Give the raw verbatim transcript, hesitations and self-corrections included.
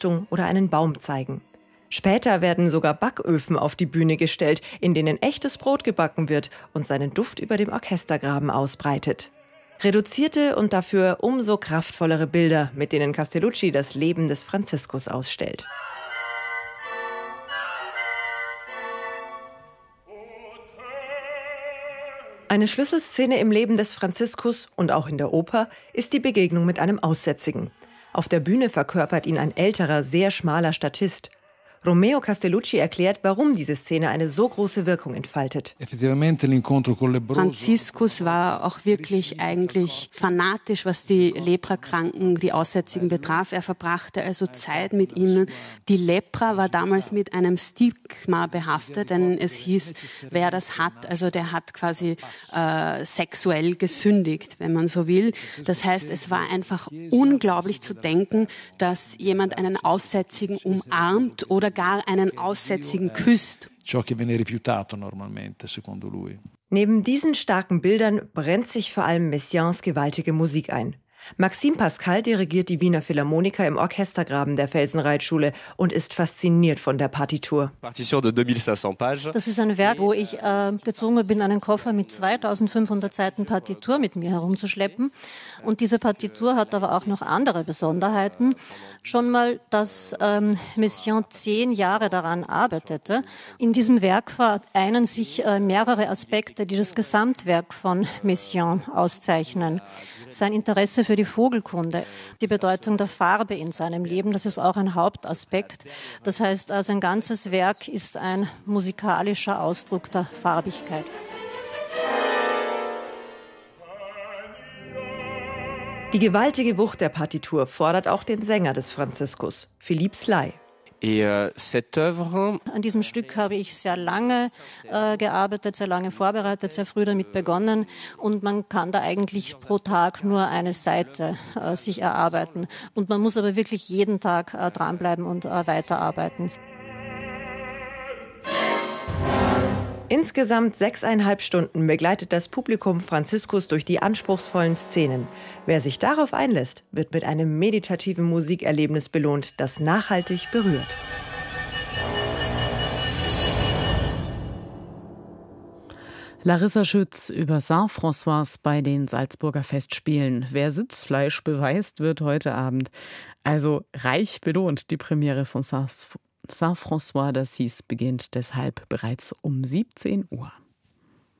Rüstung oder einen Baum zeigen. Später werden sogar Backöfen auf die Bühne gestellt, in denen echtes Brot gebacken wird und seinen Duft über dem Orchestergraben ausbreitet. Reduzierte und dafür umso kraftvollere Bilder, mit denen Castellucci das Leben des Franziskus ausstellt. Eine Schlüsselszene im Leben des Franziskus und auch in der Oper ist die Begegnung mit einem Aussätzigen. Auf der Bühne verkörpert ihn ein älterer, sehr schmaler Statist. Romeo Castellucci erklärt, warum diese Szene eine so große Wirkung entfaltet. Franziskus war auch wirklich eigentlich fanatisch, was die Leprakranken, die Aussätzigen betraf. Er verbrachte also Zeit mit ihnen. Die Lepra war damals mit einem Stigma behaftet, denn es hieß, wer das hat, also der hat quasi äh, sexuell gesündigt, wenn man so will. Das heißt, es war einfach unglaublich zu denken, dass jemand einen Aussätzigen umarmt oder gar einen Aussätzigen küsst. Neben diesen starken Bildern brennt sich vor allem Messiaens gewaltige Musik ein. Maxime Pascal dirigiert die Wiener Philharmoniker im Orchestergraben der Felsenreitschule und ist fasziniert von der Partitur. Das ist ein Werk, wo ich äh, gezwungen bin, einen Koffer mit zweitausendfünfhundert Seiten Partitur mit mir herumzuschleppen. Und diese Partitur hat aber auch noch andere Besonderheiten. Schon mal, dass ähm, Messiaen zehn Jahre daran arbeitete. In diesem Werk vereinen sich äh, mehrere Aspekte, die das Gesamtwerk von Messiaen auszeichnen. Sein Interesse für die Vogelkunde, die Bedeutung der Farbe in seinem Leben, das ist auch ein Hauptaspekt. Das heißt, sein ganzes Werk ist ein musikalischer Ausdruck der Farbigkeit. Die gewaltige Wucht der Partitur fordert auch den Sänger des Franziskus, Philippe Sly. An diesem Stück habe ich sehr lange äh, gearbeitet, sehr lange vorbereitet, sehr früh damit begonnen und man kann da eigentlich pro Tag nur eine Seite äh, sich erarbeiten. Und man muss aber wirklich jeden Tag äh, dranbleiben und äh, weiterarbeiten. Insgesamt sechseinhalb Stunden begleitet das Publikum Franziskus durch die anspruchsvollen Szenen. Wer sich darauf einlässt, wird mit einem meditativen Musikerlebnis belohnt, das nachhaltig berührt. Larissa Schütz über Saint-François bei den Salzburger Festspielen. Wer Sitzfleisch beweist, wird heute Abend also reich belohnt. Die Premiere von Saint-François d'Assise beginnt deshalb bereits um siebzehn Uhr.